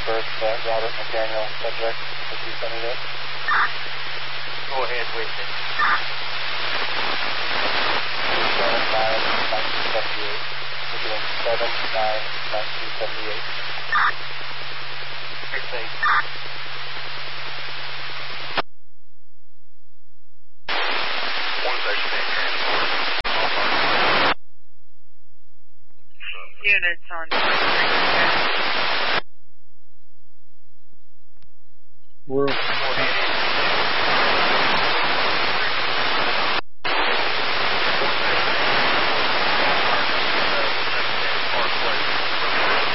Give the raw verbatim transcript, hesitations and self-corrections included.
birth uh, Robert McDaniel subject if you send it in. Go ahead with it. seven nine nineteen seventy-eight. Again, seven nine nineteen seventy-eight. Stay safe. One station eight transport. Units on We're